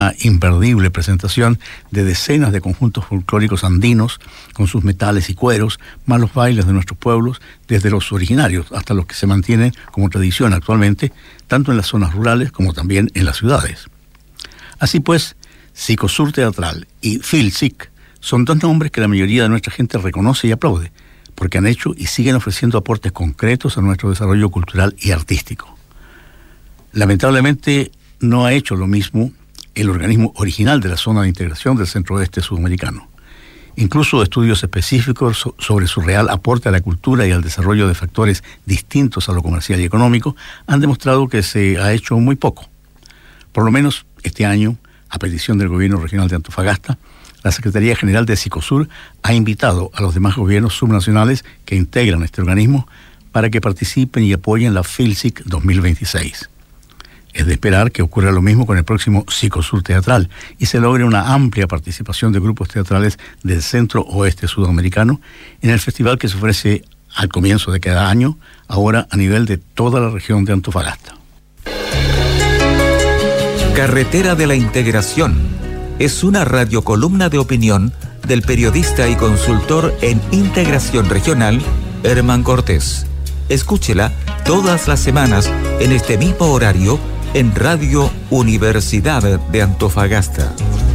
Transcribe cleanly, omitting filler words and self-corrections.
imperdible presentación de decenas de conjuntos folclóricos andinos con sus metales y cueros, más los bailes de nuestros pueblos, desde los originarios hasta los que se mantienen como tradición actualmente, tanto en las zonas rurales como también en las ciudades. Así pues, Cicosur Teatral y Filsic son dos nombres que la mayoría de nuestra gente reconoce y aplaude, porque han hecho y siguen ofreciendo aportes concretos a nuestro desarrollo cultural y artístico. Lamentablemente, no ha hecho lo mismo el organismo original de la zona de integración del centro-oeste sudamericano. Incluso estudios específicos sobre su real aporte a la cultura y al desarrollo de factores distintos a lo comercial y económico han demostrado que se ha hecho muy poco. Por lo menos este año, a petición del gobierno regional de Antofagasta, la Secretaría General de Cicosur ha invitado a los demás gobiernos subnacionales que integran este organismo para que participen y apoyen la Filsic 2026. Es de esperar que ocurra lo mismo con el próximo Cicosur Teatral y se logre una amplia participación de grupos teatrales del centro-oeste sudamericano en el festival que se ofrece al comienzo de cada año, ahora a nivel de toda la región de Antofagasta. Carretera de la Integración es una radiocolumna de opinión del periodista y consultor en integración regional, Herman Cortés. Escúchela todas las semanas en este mismo horario en Radio Universidad de Antofagasta.